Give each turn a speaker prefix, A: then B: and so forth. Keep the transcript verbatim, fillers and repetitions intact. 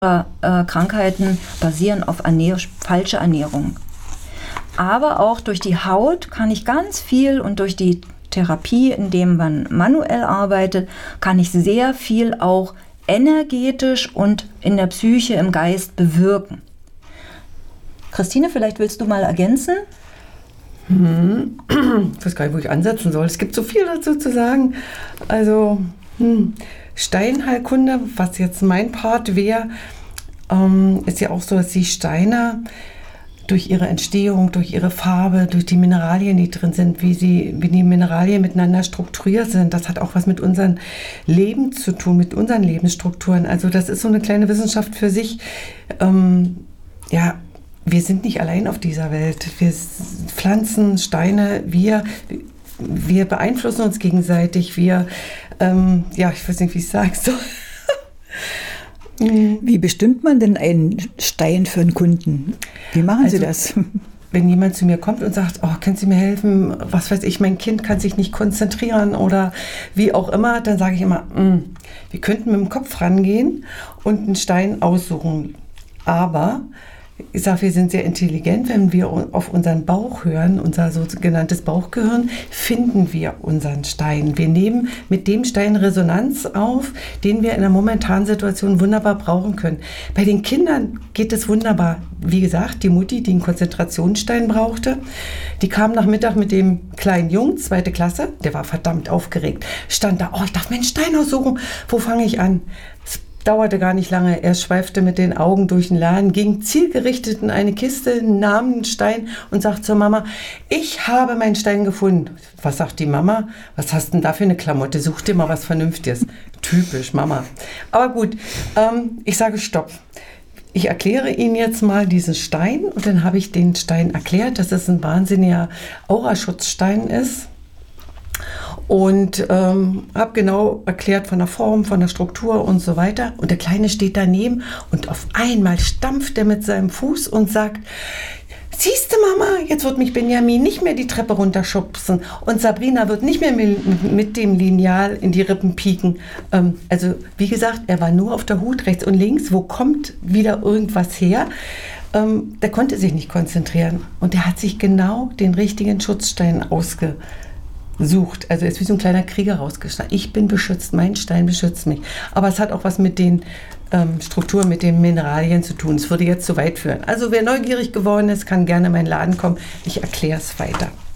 A: äh, Krankheiten basieren auf Ernähr- falsche Ernährung. Aber auch durch die Haut kann ich ganz viel und durch die Therapie, indem man manuell arbeitet, kann ich sehr viel auch energetisch und in der Psyche, im Geist bewirken. Christine, vielleicht willst du mal ergänzen?
B: Hm. Ich weiß gar nicht, wo ich ansetzen soll. Es gibt so viel dazu zu sagen. Also hm. Steinheilkunde, was jetzt mein Part wäre, ähm, ist ja auch so, dass die Steine durch ihre Entstehung, durch ihre Farbe, durch die Mineralien, die drin sind, wie, sie, wie die Mineralien miteinander strukturiert sind, das hat auch was mit unserem Leben zu tun, mit unseren Lebensstrukturen. Also das ist so eine kleine Wissenschaft für sich. Ähm, ja, wir sind nicht allein auf dieser Welt. Wir Pflanzen, Steine, wir, wir beeinflussen uns gegenseitig. Wir, ähm, ja, ich weiß nicht, wie ich es sagen soll.
C: Wie bestimmt man denn einen Stein für einen Kunden? Wie machen
B: also,
C: Sie das?
B: Wenn jemand zu mir kommt und sagt, oh, können Sie mir helfen, was weiß ich, mein Kind kann sich nicht konzentrieren oder wie auch immer, dann sage ich immer, wir könnten mit dem Kopf rangehen und einen Stein aussuchen. Aber ich sage, wir sind sehr intelligent, wenn wir auf unseren Bauch hören, unser sogenanntes Bauchgehirn, finden wir unseren Stein. Wir nehmen mit dem Stein Resonanz auf, den wir in der momentanen Situation wunderbar brauchen können. Bei den Kindern geht es wunderbar. Wie gesagt, die Mutti, die einen Konzentrationsstein brauchte, die kam nach Mittag mit dem kleinen Jungen, zweite Klasse, der war verdammt aufgeregt, stand da, oh, ich darf mir einen Stein aussuchen, wo fange ich an? Dauerte gar nicht lange. Er schweifte mit den Augen durch den Laden, ging zielgerichtet in eine Kiste, nahm einen Stein und sagt zur Mama, ich habe meinen Stein gefunden. Was sagt die Mama? Was hast denn da für eine Klamotte? Such dir mal was Vernünftiges. Typisch Mama. Aber gut, ähm, ich sage Stopp. Ich erkläre Ihnen jetzt mal diesen Stein und dann habe ich den Stein erklärt, dass es ein wahnsinniger Auraschutzstein ist. Und ähm, habe genau erklärt von der Form, von der Struktur und so weiter. Und der Kleine steht daneben und auf einmal stampft er mit seinem Fuß und sagt, siehste Mama, jetzt wird mich Benjamin nicht mehr die Treppe runterschubsen und Sabrina wird nicht mehr mit dem Lineal in die Rippen pieken. Ähm, also wie gesagt, er war nur auf der Hut rechts und links. Wo kommt wieder irgendwas her? Ähm, der konnte sich nicht konzentrieren. Und er hat sich genau den richtigen Schutzstein ausgesucht. Sucht. Also er ist wie so ein kleiner Krieger rausgestanden. Ich bin beschützt, mein Stein beschützt mich. Aber es hat auch was mit den ähm, Strukturen, mit den Mineralien zu tun. Es würde jetzt zu weit führen. Also wer neugierig geworden ist, kann gerne in meinen Laden kommen. Ich erkläre es weiter.